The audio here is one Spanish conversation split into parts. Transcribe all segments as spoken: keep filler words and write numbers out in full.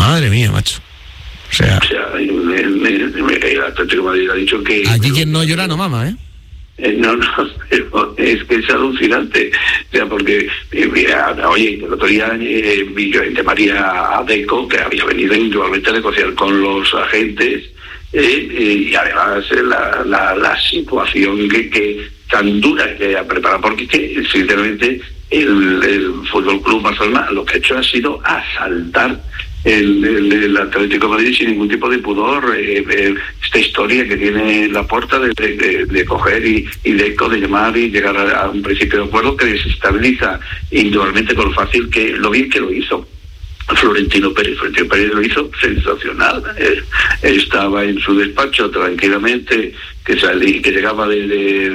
Madre mía, macho. O sea, o sea el, el, el, el Atlético de Madrid ha dicho que... Allí quien no llora no mama, ¿eh? Eh, no, no, pero es que es alucinante, o sea, porque, eh, mira, oye, el otro día eh, vi yo a María Adeco, que había venido individualmente a negociar con los agentes, eh, eh, y además eh, la, la, la situación que, que tan dura que ha preparado, porque es que, sinceramente, el, el Fútbol Club Barcelona lo que ha hecho ha sido asaltar El, el, el Atlético de Madrid sin ningún tipo de pudor, eh, eh, esta historia que tiene la puerta de, de, de coger y, y de, de llamar y llegar a, a un principio de acuerdo que desestabiliza indudablemente con lo fácil que, lo bien que lo hizo Florentino Pérez. Florentino Pérez lo hizo sensacional. Eh, estaba en su despacho tranquilamente, que salí, que llegaba de, de,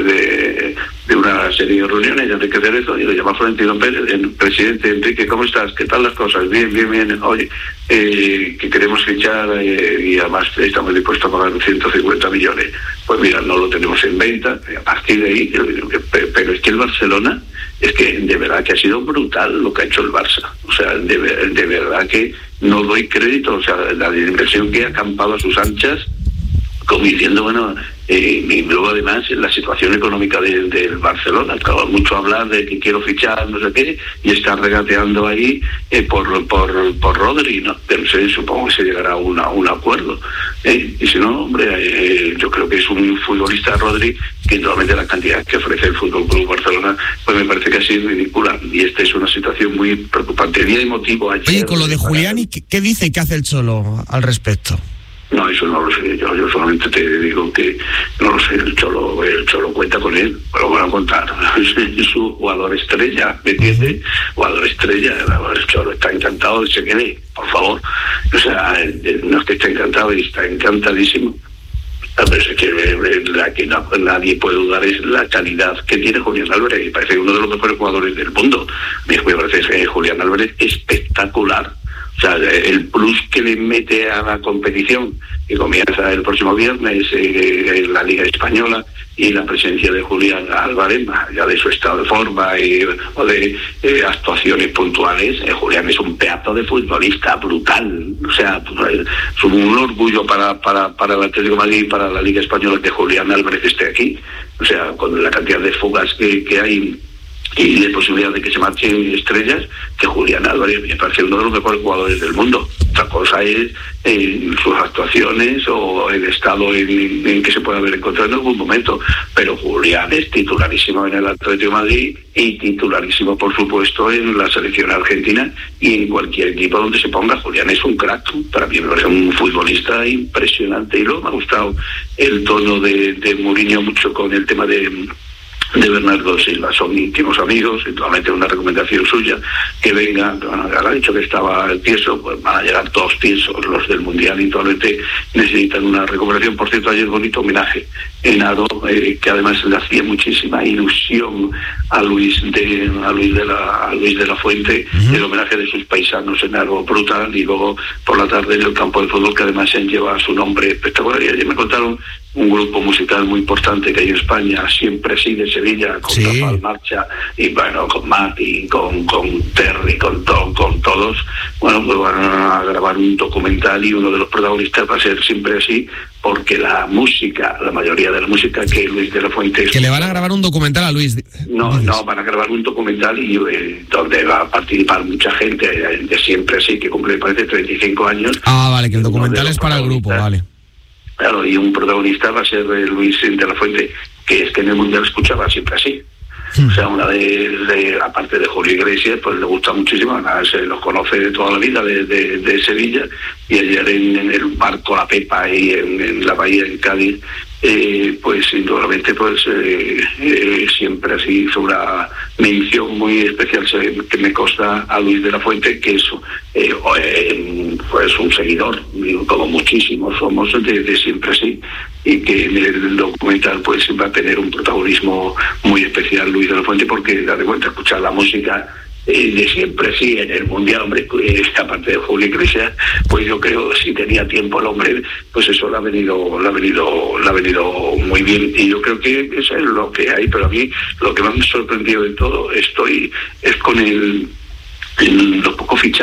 de, de una serie de reuniones de Enrique Cerezo, y lo llama Florentino Pérez: el presidente Enrique, ¿cómo estás? ¿Qué tal las cosas? Bien, bien, bien. Oye, eh, que queremos fichar eh, y además estamos dispuestos a pagar ciento cincuenta millones. Pues mira, no lo tenemos en venta. A partir de ahí, pero es que el Barcelona, es que de verdad que ha sido brutal lo que ha hecho el Barça. O sea, de, de verdad que no doy crédito. O sea, la inversión que ha acampado a sus anchas, como diciendo, bueno, eh, y luego además la situación económica del de Barcelona, acaba mucho hablar de que quiero fichar no sé qué, y está regateando ahí eh, por por por Rodri, ¿no? Pero sí, supongo que se llegará a una, un acuerdo, ¿eh? Y si no, hombre, eh, yo creo que es un futbolista, Rodri, que normalmente la cantidad que ofrece el Fútbol Club Barcelona, pues me parece que ha sido ridícula, y esta es una situación muy preocupante. Día emotivo ayer. Oye, con lo de Julián, ¿y qué dice y qué hace el Cholo al respecto? No, eso no lo sé. Yo, yo solamente te digo que no lo sé. El Cholo, el Cholo cuenta con él, lo van a contar. Es su jugador estrella, ¿me entiendes? Jugador estrella. El Cholo está encantado de que se quede, por favor. O sea, no es que esté encantado, está encantadísimo. Pero es que la que no, nadie puede dudar es la calidad que tiene Julián Álvarez. Me parece uno de los mejores jugadores del mundo. Me parece que Julián Álvarez espectacular. O sea, el plus que le mete a la competición, que comienza el próximo viernes eh, en la Liga Española, y la presencia de Julián Álvarez, ya de su estado de forma y, o de eh, actuaciones puntuales, eh, Julián es un pedazo de futbolista brutal. O sea, es un orgullo para, para, para el Atlético de Madrid y para la Liga Española que Julián Álvarez esté aquí. O sea, con la cantidad de fugas que, que hay y de posibilidad de que se marchen estrellas, que Julián Álvarez me parece uno de los mejores jugadores del mundo. Otra cosa es eh, sus actuaciones o el estado en, en que se puede haber encontrado en algún momento, pero Julián es titularísimo en el Atlético de Madrid y titularísimo, por supuesto, en la selección argentina y en cualquier equipo donde se ponga. Julián es un crack, para mí me parece un futbolista impresionante, y luego me ha gustado el tono de, de Mourinho mucho con el tema de de Bernardo Silva. Son íntimos amigos, y normalmente una recomendación suya que venga. Bueno, ahora ha dicho que estaba el Tieso, pues van a llegar todos tiesos los del Mundial, y actualmente necesitan una recuperación. Por cierto, ayer bonito homenaje en Aro, eh, que además le hacía muchísima ilusión a Luis de a Luis de la a Luis de la Fuente, uh-huh. El homenaje de sus paisanos en Aro, brutal, y luego por la tarde en el campo de fútbol, que además se lleva su nombre espectacular. Y ayer me contaron un grupo musical muy importante que hay en España, Siempre Sí, de Sevilla, con sí. Rafael Marcha, y bueno, con Mati, con, con Terry, con Tom, con todos. Bueno, pues van a grabar un documental, y uno de los protagonistas va a ser Siempre Así, porque la música, la mayoría de la música que Luis de la Fuente... Que le van a grabar un documental a Luis. No, dices. no, van a grabar un documental, y eh, donde va a participar mucha gente eh, de Siempre Así, que cumple, parece, treinta y cinco años. Ah, vale, que el documental es para el grupo, vale. Claro, y un protagonista va a ser eh, Luis de la Fuente, que es que en el Mundial escuchaba Siempre Así. O sea, una de, de aparte de Julio Iglesias, pues le gusta muchísimo, además se los conoce de toda la vida de, de, de Sevilla, y ayer en, en el barco La Pepa y en, en la bahía en Cádiz, eh, pues indudablemente pues eh, eh, Siempre Así hizo una mención muy especial que me consta a Luis de la Fuente, que es eh, eh, pues un seguidor, como muchísimos somos, de, de Siempre Así, y que en el documental pues va a tener un protagonismo muy especial Luis de la Fuente, porque da de cuenta escuchar la música eh, de Siempre Sí en el Mundial, hombre, esta parte de Julio Iglesias, pues yo creo, si tenía tiempo el hombre, pues eso le ha venido, le ha venido, le ha venido muy bien, y yo creo que eso es lo que hay. Pero a mí lo que más me ha sorprendido de todo estoy es con el en los pocos fichajes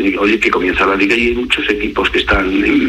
oye, que comienza la liga y hay muchos equipos que están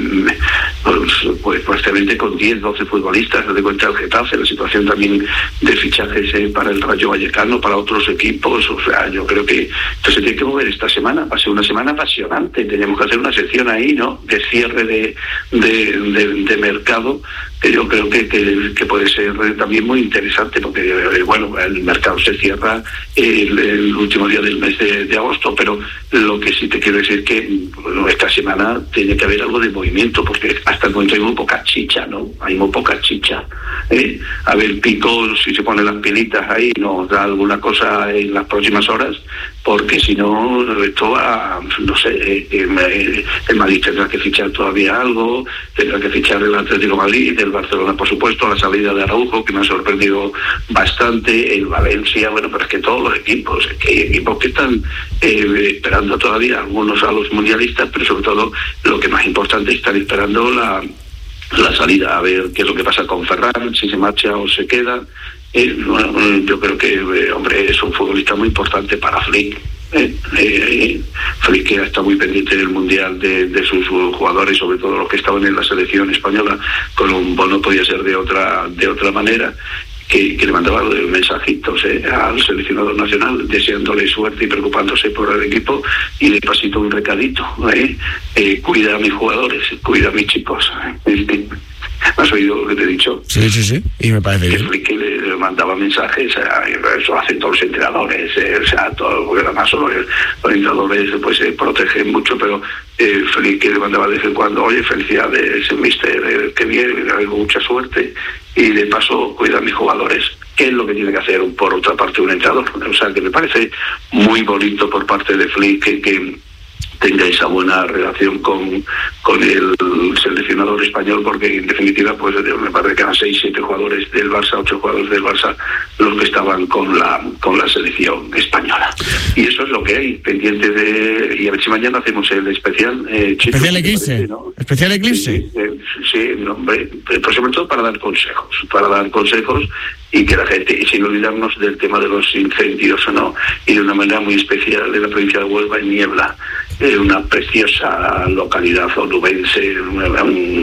pues, pues prácticamente con diez, doce futbolistas. De cuenta el Getafe, la situación también de fichajes eh, para el Rayo Vallecano, para otros equipos. O sea, yo creo que esto se tiene que mover esta semana. Va a ser una semana apasionante. Tenemos que hacer una sección ahí, ¿no? De cierre de, de, de, de mercado, que yo creo que, que, que puede ser también muy interesante, porque eh, bueno, el mercado se cierra el, el último día del mes de, de agosto, pero lo que sí te quiero decir que bueno, esta semana tiene que haber algo de movimiento, porque hasta el momento hay muy poca chicha, ¿no? Hay muy poca chicha. ¿eh? A ver, Pico, si se pone las pilitas ahí, nos da alguna cosa en las próximas horas, porque si no, esto va, no sé, eh, eh, el Madrid tendrá que fichar todavía algo, tendrá que fichar el Atlético de Madrid, el Barcelona, por supuesto, la salida de Araujo, que me ha sorprendido bastante, el Valencia, bueno, pero es que todos los equipos, es que hay equipos que están eh, esperando todavía, algunos a los mundialistas, pero sobre todo lo que más importante es estar esperando la, la salida, a ver qué es lo que pasa con Ferran, si se marcha o se queda. Eh, bueno, yo creo que, eh, hombre, es un futbolista muy importante para Flick. Eh, eh, Flick que está muy pendiente del mundial de, de sus jugadores, sobre todo los que estaban en la selección española. Colombo no podía ser de otra de otra manera, que, que le mandaba mensajitos eh, al seleccionador nacional deseándole suerte y preocupándose por el equipo, y de pasito un recadito, eh, eh, cuida a mis jugadores, cuida a mis chicos. eh. ¿Has oído lo que te he dicho? Sí, sí, sí, y me parece que bien. Flick le, le mandaba mensajes, eh, eso lo hacen todos los entrenadores, eh, o sea, todo, porque además los, los entrenadores pues se protegen mucho, pero eh, Flick le mandaba de vez en cuando, oye, felicidades, mister, eh, que bien, con mucha suerte, y de paso cuida a mis jugadores. ¿Qué es lo que tiene que hacer por otra parte un entrenador? O sea, que me parece muy bonito por parte de Flick que, que tenga esa buena relación con, con el seleccionador español, porque en definitiva pues me parece que eran seis, siete jugadores del Barça, ocho jugadores del Barça los que estaban con la con la selección española. Y eso es lo que hay pendiente de, y a ver si mañana hacemos el especial eh, Chito, especial eclipse, parece, ¿no? Especial eclipse. Sí, eh, sí no, hombre, pero sobre todo para dar consejos, para dar consejos y que la gente, y sin olvidarnos del tema de los incendios o no, y de una manera muy especial en la provincia de Huelva, en Niebla, eh, una preciosa localidad onubense, una,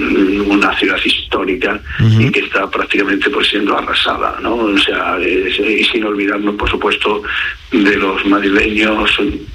una ciudad histórica, uh-huh. y que está prácticamente pues siendo arrasada, ¿no? O sea, es, y sin olvidarnos, por supuesto, de los madrileños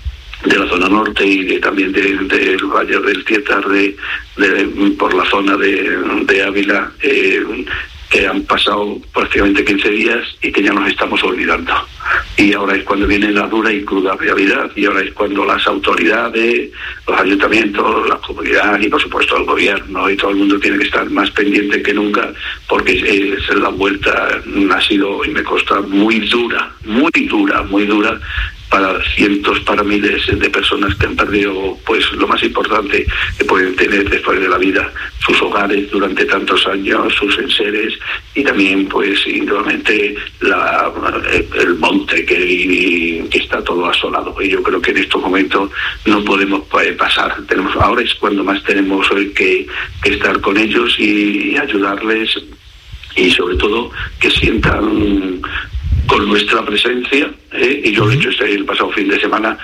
de la zona norte y de, también del de, de Valle del Tietar, de, de, por la zona de, de Ávila, eh, que han pasado prácticamente quince días y que ya nos estamos olvidando. Y ahora es cuando viene la dura y cruda realidad, y ahora es cuando las autoridades, los ayuntamientos, las comunidades y por supuesto el gobierno y todo el mundo tiene que estar más pendiente que nunca, porque es, la vuelta ha sido, y me consta, muy dura, muy dura, muy dura, para cientos, para miles de personas que han perdido pues lo más importante que pueden tener después de la vida, sus hogares durante tantos años, sus enseres, y también pues indudablemente la, el monte que, que está todo asolado. Y yo creo que en estos momentos no podemos pasar. Tenemos, ahora es cuando más tenemos que, que estar con ellos y ayudarles, y sobre todo que sientan con nuestra presencia, ¿eh? Y yo lo he hecho este el pasado fin de semana,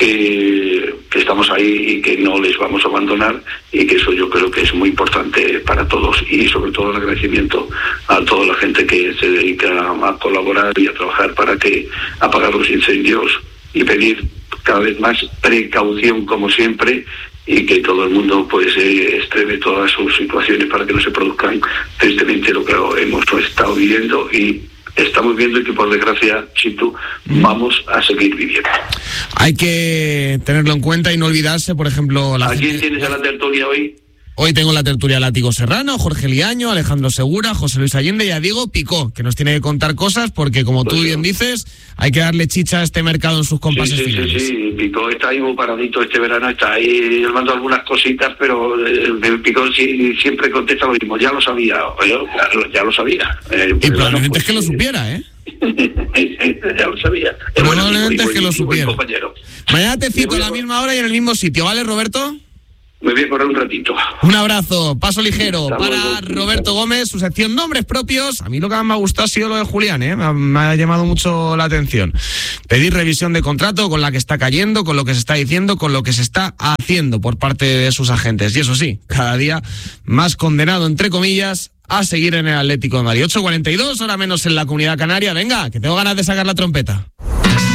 que, que estamos ahí y que no les vamos a abandonar, y que eso yo creo que es muy importante para todos, y sobre todo el agradecimiento a toda la gente que se dedica a, a colaborar y a trabajar para que apagar los incendios, y pedir cada vez más precaución como siempre, y que todo el mundo pues eh, extreme todas sus situaciones para que no se produzcan tristemente lo que hemos estado viviendo y estamos viendo, y que por desgracia, Chito, vamos a seguir viviendo. Hay que tenerlo en cuenta y no olvidarse, por ejemplo... La ¿A quién gente... tienes a la tertulia hoy? Hoy tengo la tertulia Látigo Serrano, Jorge Liaño, Alejandro Segura, José Luis Allende y a Diego Picó, que nos tiene que contar cosas, porque como pues tú bien dices, hay que darle chicha a este mercado en sus compases sí, sí, finales. Sí, sí, Picó está ahí muy paradito este verano, está ahí, yo mando algunas cositas, pero eh, Picó sí, siempre contesta lo mismo, ya lo sabía, yo, claro, ya lo sabía. Eh, y probablemente pues, es que lo supiera, ¿eh? Ya lo sabía. Probablemente es que lo buen, supiera. compañero. Mañana te cito a la misma hora y en el mismo sitio, ¿vale, Roberto? Me voy a correr un ratito. Un abrazo, paso ligero Hasta para luego. Roberto Gómez, su sección nombres propios. A mí lo que más me ha gustado ha sido lo de Julián, ¿eh? me, ha, me ha llamado mucho la atención. Pedir revisión de contrato con la que está cayendo, con lo que se está diciendo, con lo que se está haciendo por parte de sus agentes. Y eso sí, cada día más condenado, entre comillas, a seguir en el Atlético de Madrid. ocho cuarenta y dos, hora menos en la Comunidad Canaria. Venga, que tengo ganas de sacar la trompeta.